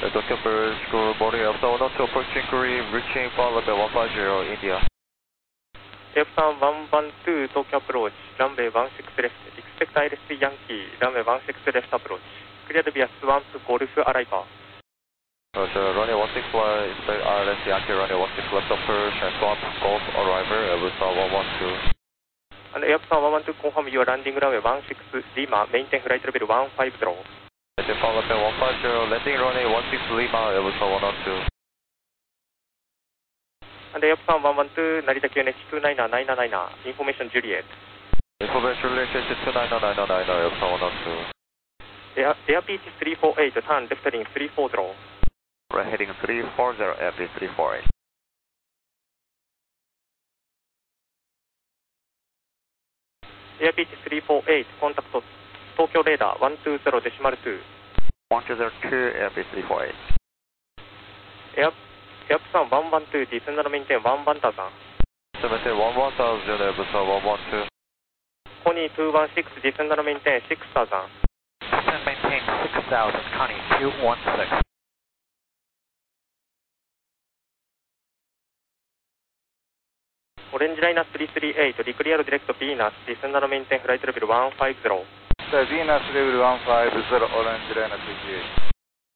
Tokyo Bridge, good morning, Alpha 102 approaching Korea, reaching flight level 150, India. Airport 112 Tokyo approach, runway 16 left, expect ILC Yankee, runway 16 left approach, cleared via Swamp Golf arrival. Roger, runway 161, expect ILC Yankee, runway 16 left approach, and Swamp Golf arrival, Airbus 112. And Airport 112 confirm your landing runway 16 Lima, maintain flight level 150. Maintain flight level 150, landing runway 16 Lima, Airbus 112. And Airport 112, Narita QNH 29999, information Juliet. Information Juliet, 29999, Airbus 112. Airpeach 348, turn left heading 340. Right heading 340, Airpeach 348. Airpeach 348, contact Tokyo radar 120.2. 120, Airpeach 348. Airport 112, descend and maintain 11,000. Maintain 11,000, Airbus 112. Connie 216, descend and maintain 6,000. Descend maintain 6,000, Connie 216. Orange Liner 338, declare direct Venus, descend and maintain flight level 150. Venus level 150, Orange Liner 338.